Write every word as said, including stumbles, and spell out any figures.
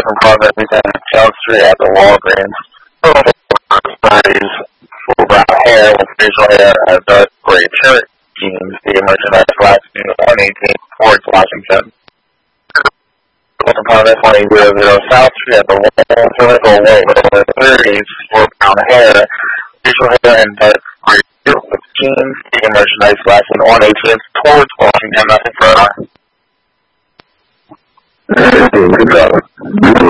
different projects in South Street at the Walgreens. Bodies, full brown hair with facial hair and dark gray shirt, jeans, the merchandise last June one eighteen towards Washington. Upon this one zero zero South Street at the Walgreens, typical white with over thirties, full brown hair, facial hair and dark gray shirt with jeans, the merchandise last one eighteen towards Washington. Nothing further. Good job.